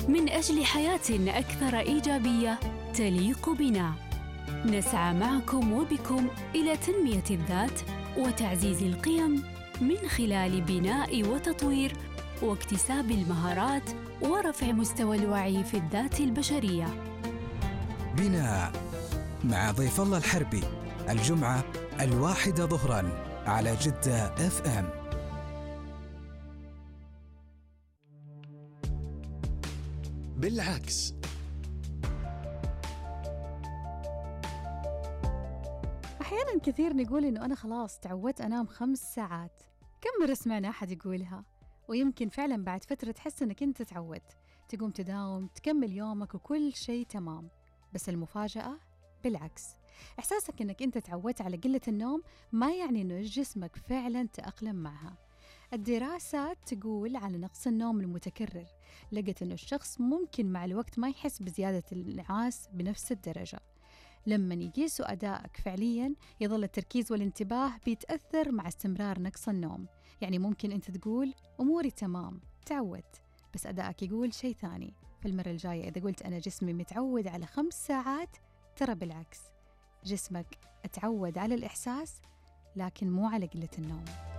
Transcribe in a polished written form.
من أجل حياة أكثر إيجابية تليق بنا. نسعى معكم وبكم إلى تنمية الذات وتعزيز القيم من خلال بناء وتطوير واكتساب المهارات ورفع مستوى الوعي في الذات البشرية. بناء مع ضيف الله الحربي، الجمعة 1 ظهراً على جدة FM. بالعكس. أحياناً كثير نقول إنه أنا خلاص تعودت أنام 5 ساعات. كم مرة سمعنا أحد يقولها؟ ويمكن فعلاً بعد فترة تحس إنك أنت تعودت، تقوم تداوم تكمل يومك وكل شيء تمام. بس المفاجأة بالعكس، إحساسك إنك أنت تعودت على قلة النوم ما يعني إنه جسمك فعلاً تأقلم معها. الدراسات تقول على نقص النوم المتكرر، لقت إنه الشخص ممكن مع الوقت ما يحس بزيادة الإنعاس بنفس الدرجة. لما يقيسوا أدائك فعلياً يظل التركيز والانتباه بيتأثر مع استمرار نقص النوم. يعني ممكن أنت تقول أموري تمام تعودت، بس أدائك يقول شيء ثاني. في المرة الجاية إذا قلت أنا جسمي متعود على 5 ساعات، ترى بالعكس، جسمك اتعود على الإحساس لكن مو على قلة النوم.